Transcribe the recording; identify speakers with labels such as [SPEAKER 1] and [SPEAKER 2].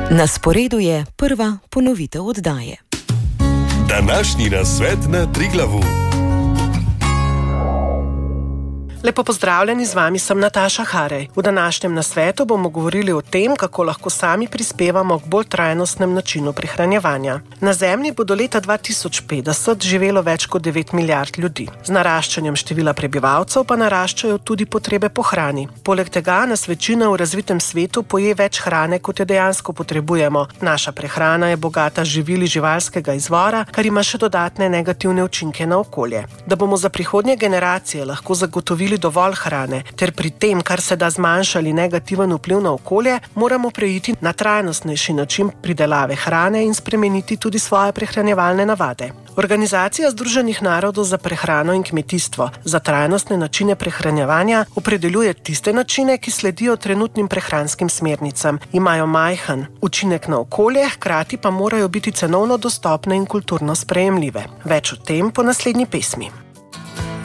[SPEAKER 1] Na sporedu je prva ponovitev oddaje.
[SPEAKER 2] Današnji nasvet na Triglavu.
[SPEAKER 3] Lepo pozdravljeni, z vami sem Nataša Harej. V današnjem nasvetu bomo govorili o tem, kako lahko sami prispevamo k bolj trajnostnem načinu prehranjevanja. Na Zemlji bo do leta 2050 živelo več kot 9 milijard ljudi. Z naraščanjem števila prebivalcev pa naraščajo tudi potrebe po hrani. Poleg tega nas večina v razvitem svetu poje več hrane, kot jo dejansko potrebujemo. Naša prehrana je bogata z živili živalskega izvora, kar ima še dodatne negativne učinke na okolje. Da bomo za prihodnje generacije lahko zagotovili dovolj hrane, ter pri tem, kar se da zmanjšali negativen vpliv na okolje, moramo preiti na trajnostnejši način pridelave hrane in spremeniti tudi svoje prehranjevalne navade. Organizacija Združenih narodov za prehrano in kmetijstvo za trajnostne načine prehranjevanja opredeljuje tiste načine, ki sledijo trenutnim prehranskim smernicam, imajo majhen učinek na okolje, hkrati pa morajo biti cenovno dostopne in kulturno sprejemljive. Več o tem po naslednji pesmi.